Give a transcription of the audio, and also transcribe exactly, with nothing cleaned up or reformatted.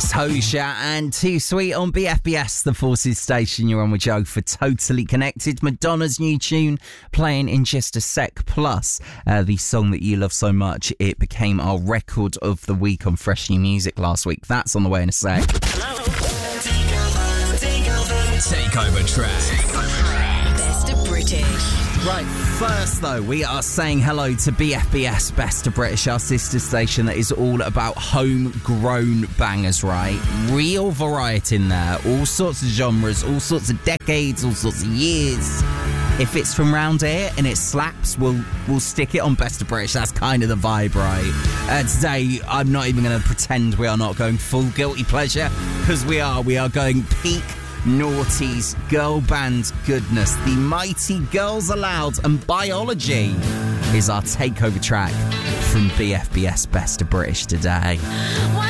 It's Hosha and Too Sweet on B F B S, the Forces station. You're on with Joe for Totally Connected. Madonna's new tune playing in just a sec. Plus, uh, the song that you love so much, it became our record of the week on Fresh New Music last week. That's on the way in a sec. Takeover track. Best of British. Right, first though, we are saying hello to B F B S, Best of British, our sister station that is all about homegrown bangers, right? Real variety in there, all sorts of genres, all sorts of decades, all sorts of years. If it's from round here and it slaps, we'll we'll stick it on Best of British. That's kind of the vibe, right? Uh, today, I'm not even going to pretend we are not going full guilty pleasure, because we are. We are going peak noughties, girl band goodness. The mighty Girls Aloud and Biology is our takeover track from B F B S Best of British today.